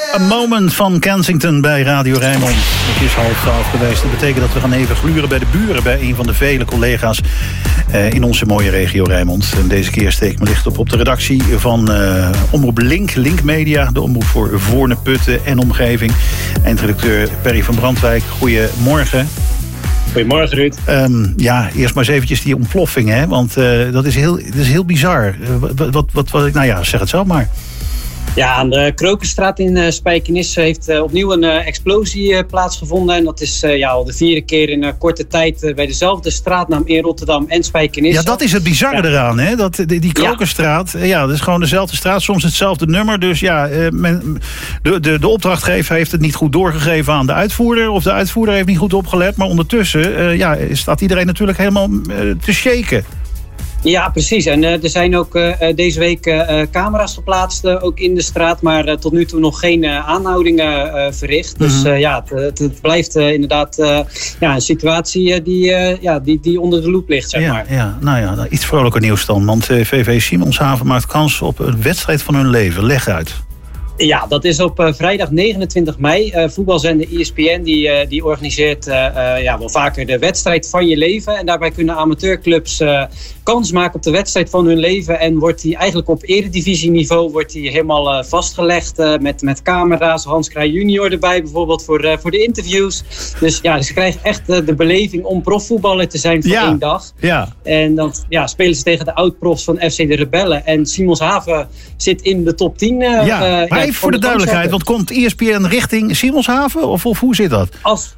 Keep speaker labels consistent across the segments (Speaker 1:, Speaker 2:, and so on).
Speaker 1: A Moment van Kensington bij Radio Rijnmond. Het is 11:30 geweest. Dat betekent dat we gaan even gluren bij de buren... bij een van de vele collega's in onze mooie regio Rijnmond. En deze keer steek ik mijn licht op de redactie van Omroep Link Media. De omroep voor Voorne, Putten en omgeving. Eindredacteur Perry van Brandwijk. Goedemorgen.
Speaker 2: Goedemorgen, Ruud.
Speaker 1: Eerst maar eens eventjes die ontploffing, hè? Want dat is heel bizar. Zeg het zelf maar.
Speaker 2: Ja, aan de Krokenstraat in Spijkenis heeft opnieuw een explosie plaatsgevonden. En dat is al de 4e keer in korte tijd bij dezelfde straatnaam in Rotterdam en Spijkenis.
Speaker 1: Ja, dat is het bizarre eraan, hè? Dat die Krokenstraat, dat is gewoon dezelfde straat, soms hetzelfde nummer. Dus de opdrachtgever heeft het niet goed doorgegeven aan de uitvoerder. Of de uitvoerder heeft niet goed opgelet. Maar ondertussen staat iedereen natuurlijk helemaal te shaken.
Speaker 2: Ja, precies. En er zijn ook deze week camera's geplaatst, ook in de straat. Maar tot nu toe nog geen aanhoudingen verricht. Dus het blijft inderdaad een situatie die onder de loep ligt, zeg maar.
Speaker 1: Iets vrolijker nieuws dan. Want VV Simonshaven maakt kans op een wedstrijd van hun leven. Leg uit.
Speaker 2: Ja, dat is op vrijdag 29 mei. Voetbalzender ESPN die organiseert wel vaker de wedstrijd van je leven. En daarbij kunnen amateurclubs kans maken op de wedstrijd van hun leven. En wordt die eigenlijk op eredivisieniveau helemaal vastgelegd met camera's. Hans Kraaij junior erbij bijvoorbeeld voor de interviews. Dus ze krijgen echt de beleving om profvoetballer te zijn voor 1 dag. Ja. En dan spelen ze tegen de oud-profs van FC de Rebellen. En Simonshaven zit in de top 10.
Speaker 1: Maar even voor de duidelijkheid, want komt ESPN richting Simonshaven? Of hoe zit dat?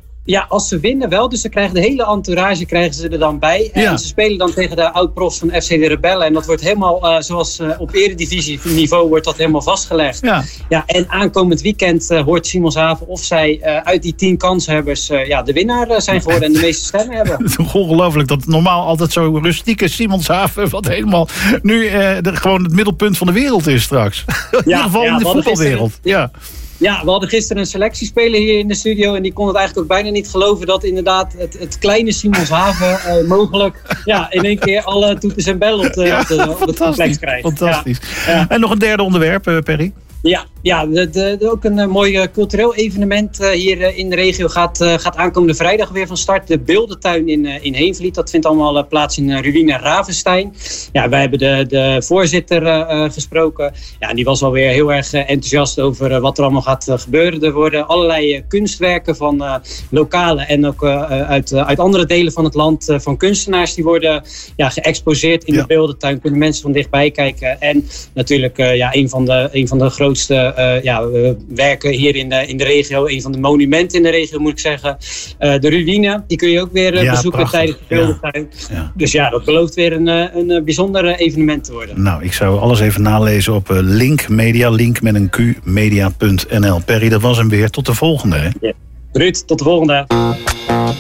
Speaker 2: Als ze winnen wel, dus ze krijgen de hele entourage er dan bij. En ze spelen dan tegen de oud-profs van FC de Rebellen. En dat wordt helemaal, zoals op eredivisieniveau, wordt dat helemaal vastgelegd. Ja, en aankomend weekend hoort Simonshaven of zij uit die 10 kanshebbers de winnaar zijn geworden en de meeste stemmen hebben.
Speaker 1: Het is ongelooflijk dat normaal altijd zo rustieke Simonshaven, wat helemaal nu gewoon het middelpunt van de wereld is straks. In ieder geval in de voetbalwereld.
Speaker 2: Ja, we hadden gisteren een selectiespeler hier in de studio en die kon het eigenlijk ook bijna niet geloven dat inderdaad het kleine Simonshaven mogelijk in één keer alle toeters en bellen op het complex krijgt.
Speaker 1: Fantastisch. Ja. En nog een derde onderwerp, Perry.
Speaker 2: Ja, ook een mooi cultureel evenement hier in de regio gaat aankomende vrijdag weer van start. De Beeldentuin in Heenvliet. Dat vindt allemaal plaats in Ruïne Ravenstein. Ja, wij hebben de voorzitter gesproken. Ja, en die was alweer heel erg enthousiast over wat er allemaal gaat gebeuren. Er worden allerlei kunstwerken van lokale en ook uit andere delen van het land van kunstenaars. Die worden geëxposeerd in de Beeldentuin. Kunnen mensen van dichtbij kijken. En natuurlijk een van de grootste werken hier in de regio. Een van de monumenten in de regio, moet ik zeggen. De ruïne, die kun je ook weer bezoeken tijdens de Beeldentuin. Ja. Dus dat belooft weer een bijzonder evenement te worden.
Speaker 1: Nou, ik zou alles even nalezen op Link Media, link met een Q, media.nl. Perry, dat was hem weer. Tot de volgende. Hè?
Speaker 2: Ja. Ruud, tot de volgende.